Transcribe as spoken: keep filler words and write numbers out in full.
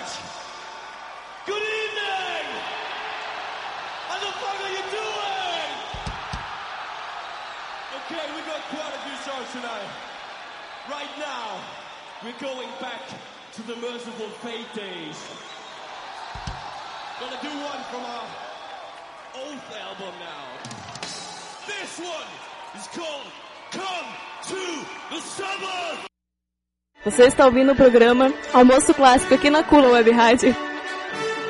much. Good evening. How the fuck are you doing? Okay, we got quite a few songs tonight. Right now, we're going back to the Merciful Fate days. Gonna do one from our Oath album now. This one is called Come to the Summer. Você está ouvindo o programa Almoço Clássico aqui na Kula Web Rádio.